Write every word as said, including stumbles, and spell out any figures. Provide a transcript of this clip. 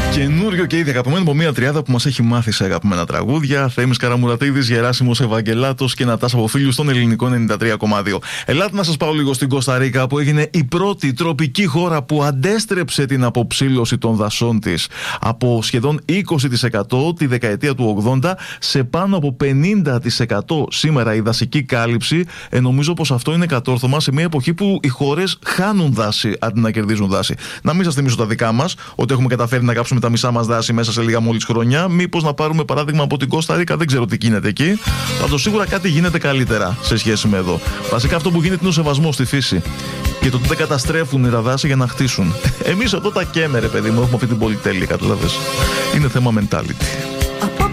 Καινούριο και ήδη αγαπημένο από μια τριάδα που μας έχει μάθει σε αγαπημένα τραγούδια. Θέμης Καραμουρατίδης, Γεράσιμος Ευαγγελάτος και Νατάσα Αποφίλιου στον ελληνικό ενενήντα τρία κόμμα δύο. Ελάτε να σας πάω λίγο στην Κώστα Ρίκα, που έγινε η πρώτη τροπική χώρα που αντέστρεψε την αποψήλωση των δασών της από σχεδόν είκοσι τοις εκατό τη δεκαετία του ογδόντα σε πάνω από πενήντα τοις εκατό σήμερα η δασική κάλυψη. Ε, νομίζω πως αυτό είναι κατόρθωμα σε μια εποχή που οι χώρες χάνουν δάση αντί να κερδίζουν δάση. Να μην σας θυμίσω τα δικά μας, ότι έχουμε καταφέρει να κάψουμε τα μισά μας δάση μέσα σε λίγα μόλις χρόνια. Μήπως να πάρουμε παράδειγμα από την Κώστα Ρίκα, δεν ξέρω τι γίνεται εκεί. Πάντως σίγουρα κάτι γίνεται καλύτερα σε σχέση με εδώ. Βασικά αυτό που γίνεται είναι ο σεβασμός στη φύση. Και το ότι δεν καταστρέφουν τα δάση για να χτίσουν. Εμείς εδώ τα καίμε, ρε παιδί μου, έχουμε αυτή την πολυτέλεια, κατάλαβες. Είναι θέμα mentality.